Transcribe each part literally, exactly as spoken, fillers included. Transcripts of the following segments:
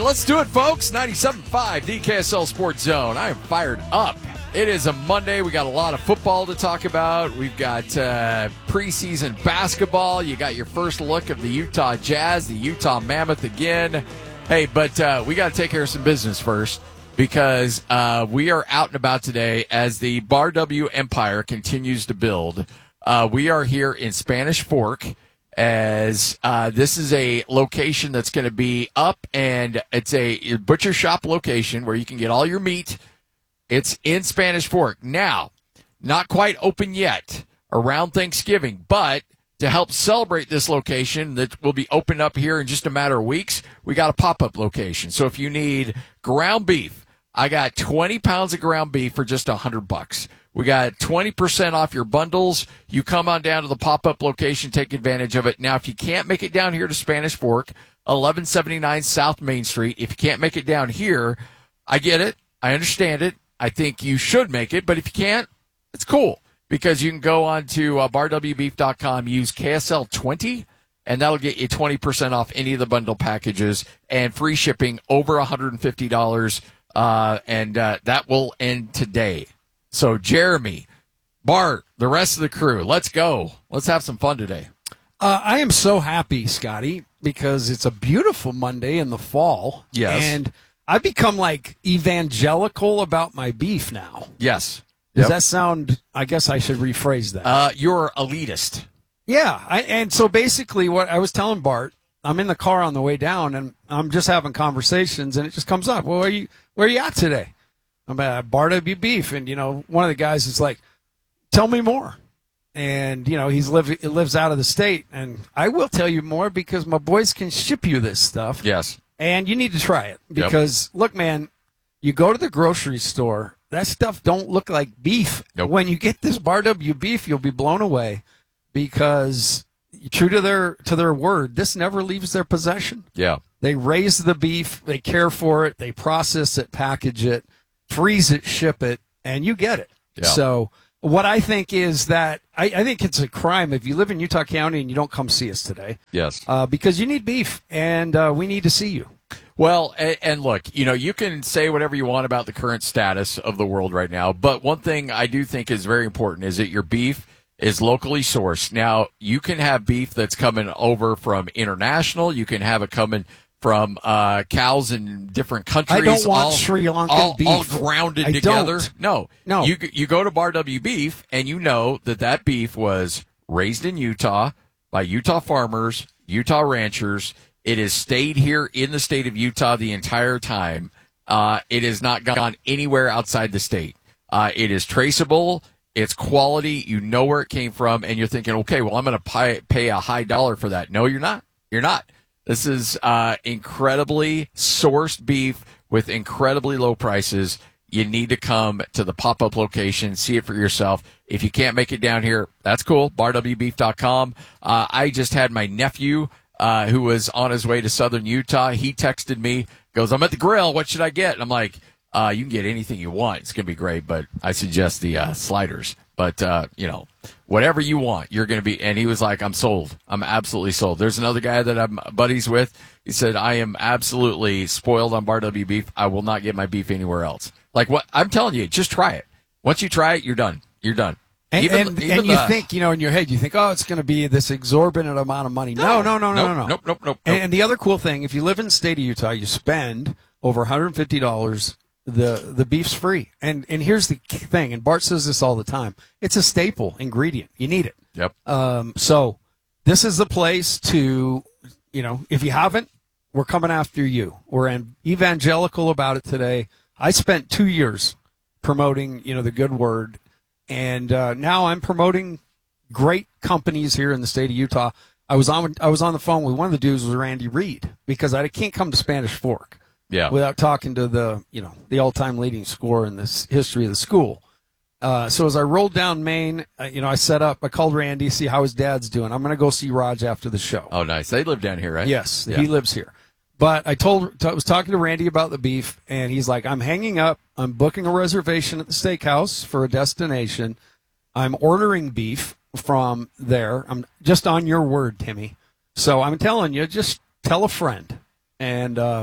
let's do it, folks. ninety-seven point five D K S L Sports Zone. I am fired up. It is a Monday. We got a lot of football to talk about. We've got uh, preseason basketball. You got your first look of the Utah Jazz, the Utah Mammoth again. Hey, but uh, we got to take care of some business first because uh, we are out and about today as the Bar W Empire continues to build. Uh, we are here in Spanish Fork as uh, this is a location that's going to be up, and it's a butcher shop location where you can get all your meat. It's in Spanish Fork. Now, not quite open yet around Thanksgiving, but to help celebrate this location that will be opened up here in just a matter of weeks, we got a pop-up location. So if you need ground beef, I got twenty pounds of ground beef for just one hundred bucks. We got twenty percent off your bundles. You come on down to the pop-up location, take advantage of it. Now, if you can't make it down here to Spanish Fork, eleven seventy-nine South Main Street, if you can't make it down here, I get it. I understand it. I think you should make it, but if you can't, it's cool because you can go on to uh, bar w beef dot com, use K S L twenty, and that'll get you twenty percent off any of the bundle packages and free shipping over one hundred fifty dollars, uh, and uh, that will end today. So, Jeremy, Bart, the rest of the crew, let's go. Let's have some fun today. Uh, I am so happy, Scotty, because it's a beautiful Monday in the fall. Yes. And I've become, like, evangelical about my beef now. Yes. Does Yep. that sound, I guess I should rephrase that. Uh, you're elitist. Yeah. I, and so basically what I was telling Bart, I'm in the car on the way down, and I'm just having conversations, and it just comes up. Well, where are you, where are you at today? I'm at Bar W Beef, and, you know, one of the guys is like, tell me more. And, you know, he's live, he lives out of the state, and I will tell you more because my boys can ship you this stuff. Yes. And you need to try it because, yep. Look, man, you go to the grocery store, that stuff don't look like beef. Nope. When you get this Bar W Beef, you'll be blown away because, true to their to their word, this never leaves their possession. Yeah. They raise the beef, they care for it, they process it, package it, freeze it, ship it, and you get it. Yeah. So what I think is that I, I think it's a crime if you live in Utah County and you don't come see us today. Yes. Uh, because you need beef, and uh, we need to see you. Well, and, and look, you know, you can say whatever you want about the current status of the world right now, but one thing I do think is very important is that your beef is locally sourced. Now, you can have beef that's coming over from international. You can have it coming from uh, cows in different countries. I don't want all, Sri Lankan all, beef. all grounded I together. Don't. No, no. You you go to Bar W Beef and you know that that beef was raised in Utah by Utah farmers, Utah ranchers. It has stayed here in the state of Utah the entire time. Uh, it has not gone anywhere outside the state. Uh, it is traceable. It's quality. You know where it came from, and you're thinking, okay, well, I'm going to pay, pay a high dollar for that. No, you're not. You're not. This is uh, incredibly sourced beef with incredibly low prices. You need to come to the pop-up location, see it for yourself. If you can't make it down here, that's cool, bar w beef dot com. Uh, I just had my nephew, uh, who was on his way to southern Utah. He texted me, goes, I'm at the grill. What should I get? And I'm like, uh, you can get anything you want. It's going to be great, but I suggest the uh, sliders. But, uh, you know, whatever you want, you're going to be. And he was like, I'm sold. I'm absolutely sold. There's another guy that I'm buddies with. He said, I am absolutely spoiled on Bar W Beef. I will not get my beef anywhere else. Like what I'm telling you, just try it. Once you try it, you're done. You're done. And, even, and, even and you the, think, you know, in your head, you think, oh, it's going to be this exorbitant amount of money. No, no, no, no, nope, no, no. Nope, nope, nope. And, nope. and the other cool thing, if you live in the state of Utah, you spend over one hundred fifty dollars. The the beef's free. And and here's the thing, and Bart says this all the time, it's a staple ingredient. You need it. Yep. Um, so this is the place to, you know, if you haven't, we're coming after you. We're evangelical about it today. I spent two years promoting, you know, the good word, and uh, now I'm promoting great companies here in the state of Utah. I was on I was on the phone with one of the dudes, was Randy Reed, because I can't come to Spanish Fork. Yeah. Without talking to the, you know, the all-time leading scorer in this history of the school. Uh, so as I rolled down Main, uh, you know, I set up, I called Randy, see how his dad's doing. I'm going to go see Raj after the show. Oh, nice. They live down here, right? Yes, yeah. He lives here. But I told, I was talking to Randy about the beef, and he's like, I'm hanging up. I'm booking a reservation at the steakhouse for a destination. I'm ordering beef from there. I'm just on your word, Timmy. So I'm telling you, just tell a friend. And, um,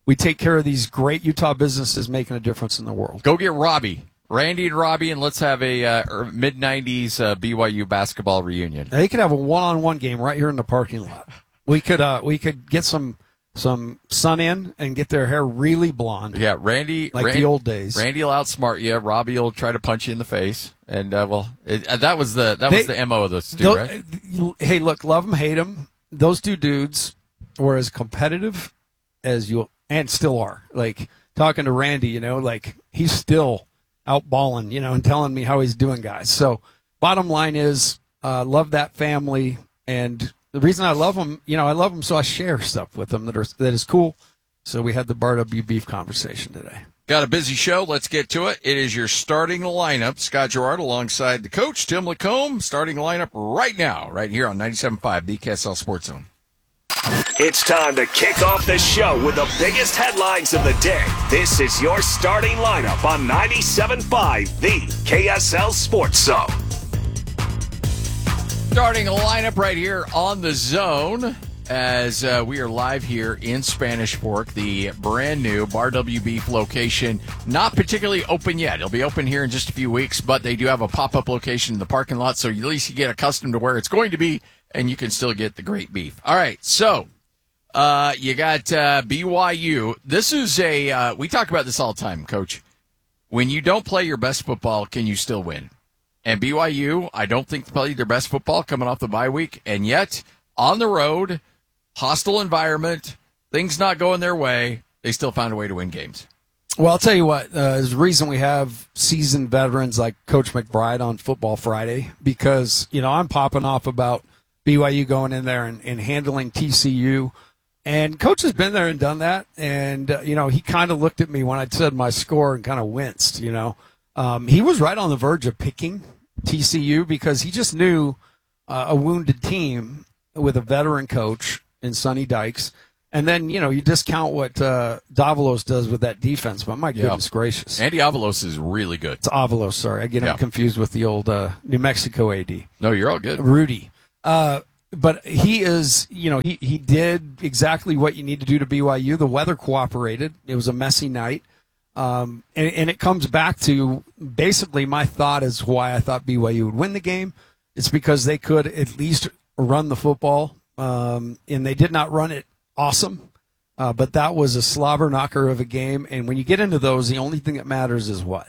we take care of these great Utah businesses making a difference in the world. Go get Robbie. Randy and Robbie, and let's have a uh, mid nineties uh, B Y U basketball reunion. They could have a one-on-one game right here in the parking lot. We could uh, we could get some some sun in and get their hair really blonde. Yeah, Randy, like Randy, the old days. Randy will outsmart you. Robbie will try to punch you in the face, and uh, well, it, uh, that was the that was They- the M O of those two, right? Hey, look, love them, hate them. Those two dudes were as competitive as you and still are. Like talking to Randy, you know, like he's still out balling, you know, and telling me how he's doing, guys. So bottom line is, uh, love that family. And the reason I love them, you know, I love them so I share stuff with them that are, that is cool. So we had the Bar W Beef conversation today. Got a busy show. Let's get to it. It is your starting lineup. Scott Gerard alongside the coach, Tim Lacombe. Starting lineup right now, right here on ninety-seven point five, the K S L Sports Zone. It's time to kick off the show with the biggest headlines of the day. This is your starting lineup on ninety-seven point five, the K S L Sports Zone. Starting a lineup right here on the Zone as uh, we are live here in Spanish Fork, the brand new Bar W Beef location. Not particularly open yet. It'll be open here in just a few weeks, but they do have a pop-up location in the parking lot, so at least you get accustomed to where it's going to be, and you can still get the great beef. All right, so uh, you got uh, B Y U. This is a uh, – we talk about this all the time, Coach. When you don't play your best football, can you still win? And B Y U, I don't think played their best football coming off the bye week, and yet on the road – hostile environment, things not going their way, they still found a way to win games. Well, I'll tell you what, uh, there's a reason we have seasoned veterans like Coach McBride on Football Friday because, you know, I'm popping off about B Y U going in there and, and handling T C U. And Coach has been there and done that. And, uh, you know, he kind of looked at me when I said my score and kind of winced, you know. Um, he was right on the verge of picking T C U because he just knew uh, a wounded team with a veteran coach in Sonny Dykes. And then, you know, you discount what uh, Davalos does with that defense, but my goodness yeah. gracious. Andy Avalos is really good. It's Avalos, sorry. I get yeah. him confused with the old uh, New Mexico A D. No, you're all good. Rudy. Uh, but he is, you know, he, he did exactly what you need to do to B Y U. The weather cooperated. It was a messy night. Um, and, and it comes back to basically my thought is why I thought B Y U would win the game. It's because they could at least run the football. Um, and they did not run it awesome, uh, but that was a slobber knocker of a game. And when you get into those, the only thing that matters is what?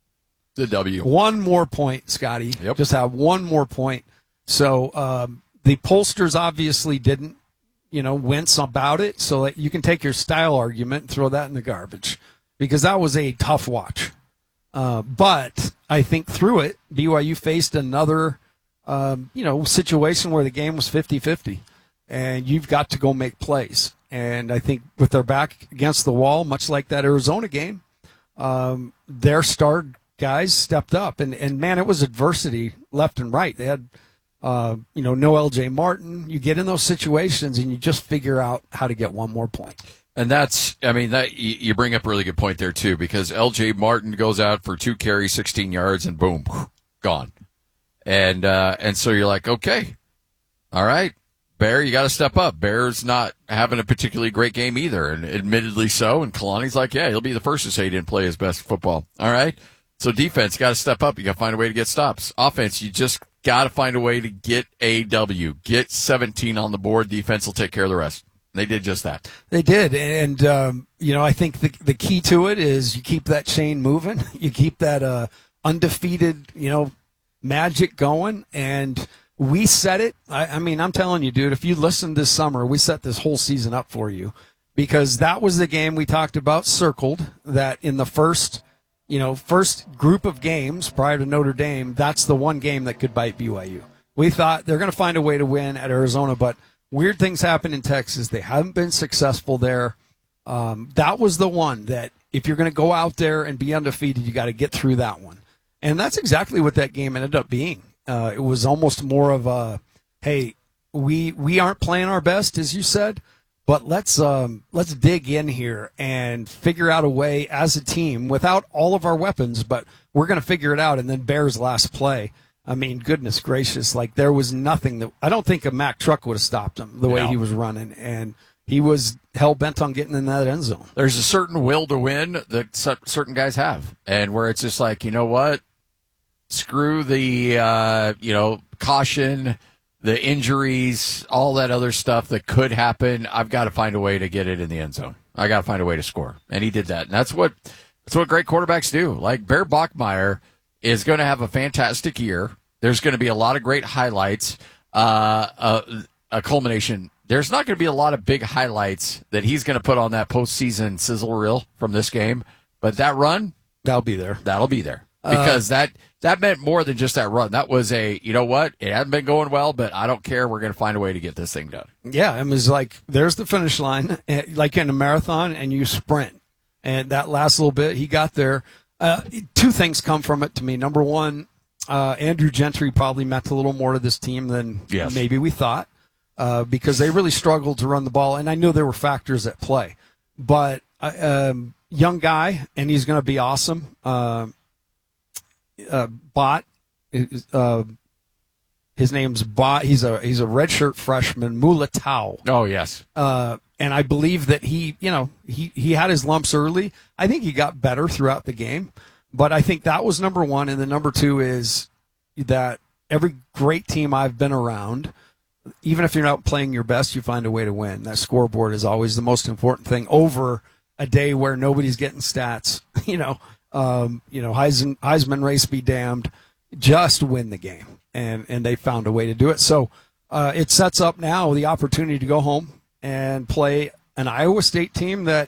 The W. One more point, Scotty. Yep. Just have one more point. So um, the pollsters obviously didn't, you know, wince about it. So that you can take your style argument and throw that in the garbage because that was a tough watch. Uh, but I think through it, B Y U faced another, um, you know, situation where the game was fifty-fifty. And you've got to go make plays. And I think with their back against the wall, much like that Arizona game, um, their star guys stepped up. And, and, man, it was adversity left and right. They had, uh, you know, no L J Martin. You get in those situations, and you just figure out how to get one more point. And that's, I mean, that you bring up a really good point there, too, because L J Martin goes out for two carries, sixteen yards, and boom, gone. And uh, and so you're like, okay, all right. Bear, you got to step up. Bear's not having a particularly great game either, and admittedly so. And Kalani's like, yeah, he'll be the first to say he didn't play his best football. All right? So defense, got to step up. You got to find a way to get stops. Offense, you just got to find a way to get a W. Get seventeen on the board. Defense will take care of the rest. They did just that. They did. And, um, you know, I think the the key to it is you keep that chain moving. You keep that uh, undefeated, you know, magic going. And we set it. I, I mean, I'm telling you, dude, if you listen this summer, we set this whole season up for you because that was the game we talked about circled that in the first, you know, first group of games prior to Notre Dame, that's the one game that could bite B Y U. We thought they're going to find a way to win at Arizona, but weird things happen in Texas. They haven't been successful there. Um, that was the one that if you're going to go out there and be undefeated, you got to get through that one. And that's exactly what that game ended up being. Uh, it was almost more of a, hey, we we aren't playing our best, as you said, but let's um, let's dig in here and figure out a way as a team without all of our weapons, but we're going to figure it out. And then Bears' last play, I mean, goodness gracious, like there was nothing that I don't think a Mack truck would have stopped him the way No. he was running, and he was hell bent on getting in that end zone. There's a certain will to win that certain guys have, and where it's just like, you know what, screw the uh, you know caution, the injuries, all that other stuff that could happen. I've got to find a way to get it in the end zone. I got to find a way to score, and he did that, and that's what that's what great quarterbacks do. Like Bear Bachmeier is going to have a fantastic year. There's going to be a lot of great highlights, uh, a, a culmination. There's not going to be a lot of big highlights that he's going to put on that postseason sizzle reel from this game, but that run, that'll be there. That'll be there because uh, that that meant more than just that run. That was a, you know what, it hasn't been going well, but I don't care. We're going to find a way to get this thing done. Yeah, it was like there's the finish line, like in a marathon, and you sprint, and that last little bit, he got there. Uh, two things come from it to me. Number one, uh, Andrew Gentry probably meant a little more to this team than yes. maybe we thought. Uh, because they really struggled to run the ball, and I knew there were factors at play. But uh, um, young guy, and he's going to be awesome. Uh, uh, Bot, uh, his name's Bot. He's a he's a redshirt freshman, Mulatau. Oh yes. Uh, and I believe that he, you know, he he had his lumps early. I think he got better throughout the game, but I think that was number one, and the number two is that every great team I've been around, even if you're not playing your best, you find a way to win. That scoreboard is always the most important thing over a day where nobody's getting stats. You know, um, you know, Heisman, Heisman race be damned. Just win the game, and and they found a way to do it. So uh, it sets up now the opportunity to go home and play an Iowa State team that,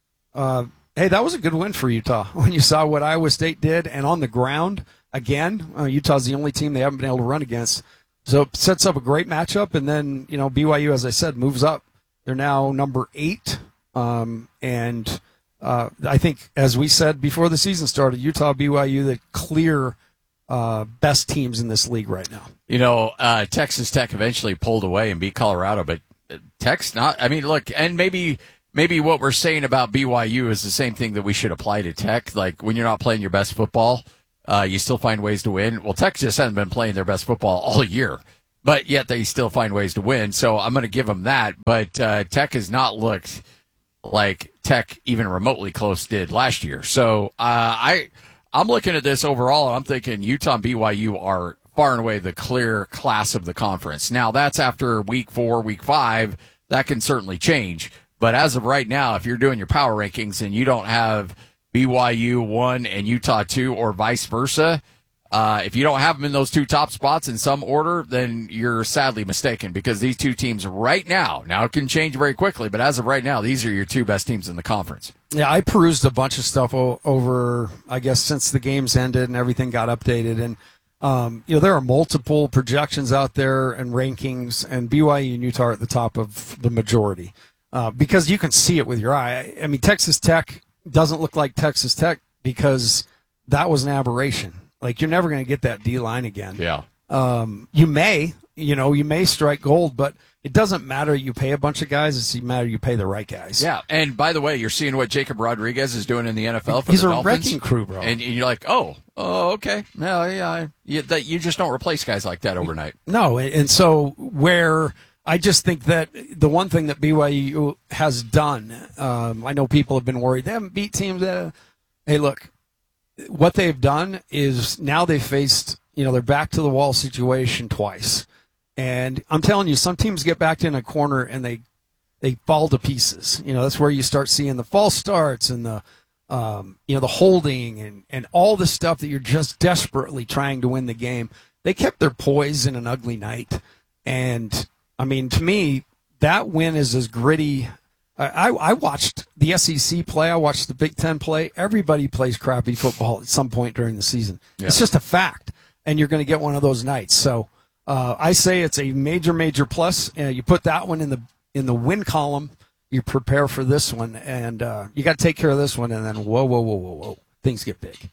uh, hey, that was a good win for Utah when you saw what Iowa State did, and on the ground again, uh, Utah's the only team they haven't been able to run against. So it sets up a great matchup, and then, you know, B Y U, as I said, moves up. They're now number eight, um, and uh, I think, as we said before the season started, Utah, B Y U, the clear uh, best teams in this league right now. You know, uh, Texas Tech eventually pulled away and beat Colorado, but Tech's not. I mean, look, and maybe maybe what we're saying about B Y U is the same thing that we should apply to Tech. Like, when you're not playing your best football, Uh, you still find ways to win. Well, Tech just hasn't been playing their best football all year, but yet they still find ways to win. So I'm going to give them that. But uh, Tech has not looked like Tech even remotely close did last year. So uh, I, I'm looking at this overall, and I'm thinking Utah and B Y U are far and away the clear class of the conference. Now, that's after week four, week five. That can certainly change. But as of right now, if you're doing your power rankings and you don't have B Y U one and Utah two, or vice versa, uh, if you don't have them in those two top spots in some order, then you're sadly mistaken, because these two teams right now, now it can change very quickly, but as of right now, these are your two best teams in the conference. Yeah, I perused a bunch of stuff o- over, I guess, since the games ended and everything got updated. And, um, you know, there are multiple projections out there and rankings, and B Y U and Utah are at the top of the majority uh, because you can see it with your eye. I mean, Texas Tech doesn't look like Texas Tech because that was an aberration. Like, you're never going to get that D-line again. Yeah. Um, you may, you know, you may strike gold, but it doesn't matter you pay a bunch of guys. It's matter you pay the right guys. Yeah, and by the way, you're seeing what Jacob Rodriguez is doing in the N F L for He's the a Dolphins. wrecking crew, bro. And you're like, oh, oh, okay. No, yeah, you, that, you just don't replace guys like that overnight. No, and so where I just think that the one thing that B Y U has done, um, I know people have been worried. They haven't beat teams that, hey, look, what they've done is now they've faced, you know, they're back to the wall situation twice. And I'm telling you, some teams get backed in a corner and they they fall to pieces. You know, that's where you start seeing the false starts and the, um, you know, the holding and, and all the stuff that you're just desperately trying to win the game. They kept their poise in an ugly night. And, I mean, to me, that win is as gritty. I, I watched the S E C play. I watched the Big Ten play. Everybody plays crappy football at some point during the season. Yeah. It's just a fact, and you're going to get one of those nights. So uh, I say it's a major, major plus. Uh, you put that one in the in the win column. You prepare for this one, and uh, you got to take care of this one. And then whoa, whoa, whoa, whoa, whoa, things get big.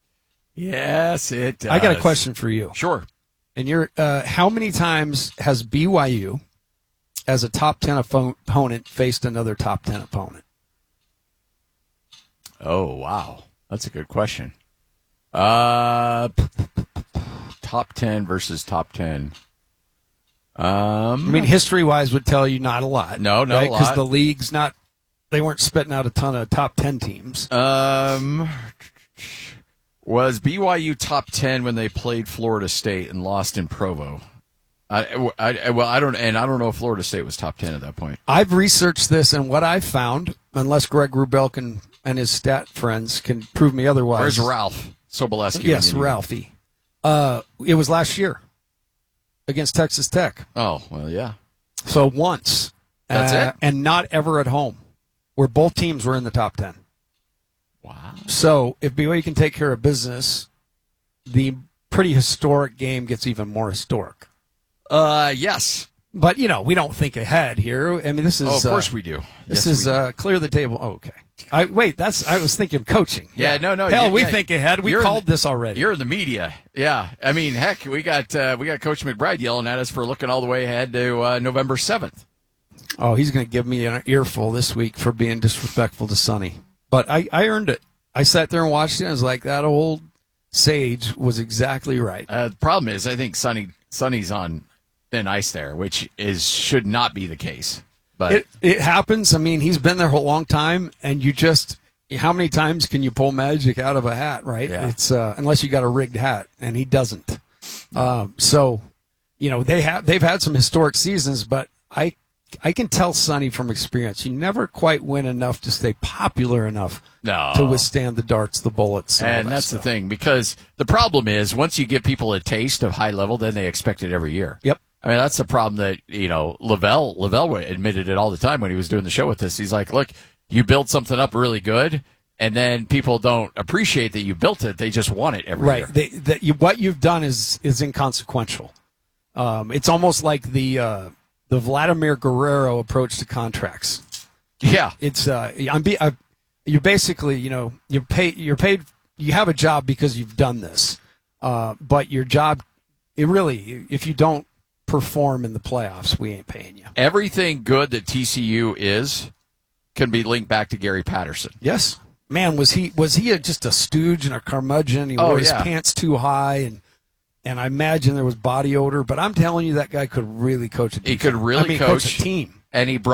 Yes, it does. I got a question for you. Sure. And you're uh, how many times has B Y U, as a top ten opponent, faced another top ten opponent? Oh, wow. That's a good question. Uh, top ten versus top ten. Um, I mean, history-wise would tell you not a lot. No, not a lot. Because the league's not, they weren't spitting out a ton of top ten teams. Um, was B Y U top ten when they played Florida State and lost in Provo? I, I, well, I don't, and I don't know if Florida State was top ten at that point. I've researched this, and what I've found, unless Greg Wrubel can, and his stat friends can prove me otherwise. Where's Ralph Sobolewski? Yes, Ralphie. Uh, it was last year against Texas Tech. Oh, well, yeah. So once. That's uh, it? And not ever at home, where both teams were in the top ten. Wow. So if B Y U can take care of business, the pretty historic game gets even more historic. Uh, yes. But, you know, we don't think ahead here. I mean, this is. Oh, of course uh, we do. This Yes, is we do. uh, clear the table. Oh, okay. I, wait, that's. I was thinking coaching. Yeah, no, no. Hell, yeah, we yeah. think ahead. We You're in called the- this already. You're in the media. Yeah. I mean, heck, we got uh, we got Coach McBride yelling at us for looking all the way ahead to uh, November seventh. Oh, he's going to give me an earful this week for being disrespectful to Sonny. But I, I earned it. I sat there and watched it. And I was like, that old sage was exactly right. Uh, the problem is, I think Sonny Sonny's on thin ice there, which is should not be the case. But It it happens. I mean, he's been there a long time, and you just how many times can you pull magic out of a hat, right? Yeah. It's uh, unless you got a rigged hat, and he doesn't. Um, so, you know, they have they've had some historic seasons, but I I can tell Sonny from experience, you never quite win enough to stay popular enough no. to withstand the darts, the bullets, and, all And that that's stuff. the thing, because the problem is once you give people a taste of high level, then they expect it every year. Yep. I mean, that's the problem that, you know, Lavelle, Lavelle admitted it all the time when he was doing the show with us. He's like, look, you build something up really good, and then people don't appreciate that you built it. They just want it every Right. year. They, that you, what you've done is is inconsequential. Um, it's almost like the uh, the Vladimir Guerrero approach to contracts. Yeah. It's uh, I'm be, I, you're basically you know you're paid you're paid you have a job because you've done this, uh, but your job it really if you don't perform in the playoffs, we ain't paying you. Everything good that T C U is can be linked back to Gary Patterson. Yes, man, was he was he a, just a stooge and a curmudgeon? He Oh, wore his yeah. pants too high, and and I imagine there was body odor. But I'm telling you, that guy could really coach a He defense. could really I mean, coach. coach a team. And he brought